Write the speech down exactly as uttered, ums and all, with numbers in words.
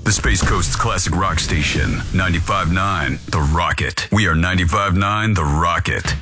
The Space Coast's classic rock station, ninety-five point nine The Rocket. We are ninety-five point nine The Rocket.